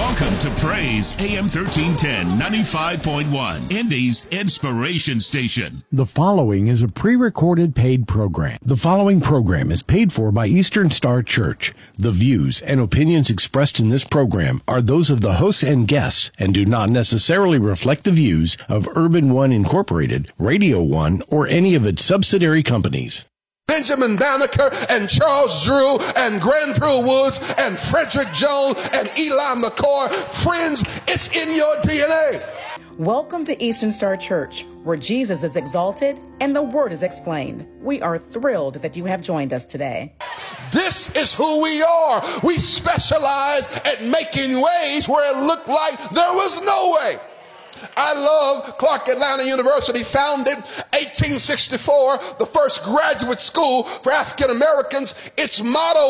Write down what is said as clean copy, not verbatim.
Welcome to Praise AM 1310, 95.1, Indy's Inspiration Station. The following is a pre-recorded paid program. The following program is paid for by Eastern Star Church. The views and opinions expressed in this program are those of the hosts and guests and do not necessarily reflect the views of Urban One Incorporated, Radio One, or any of its subsidiary companies. Benjamin Banneker and Charles Drew and Granville Woods and Frederick Jones and Eli McCoy. Friends, it's in your DNA. Welcome to Eastern Star Church, where Jesus is exalted and the Word is explained. We are thrilled that you have joined us today. This is who we are. We specialize at making ways where it looked like there was no way. I love Clark Atlanta University, founded 1864, the first graduate school for African Americans. Its motto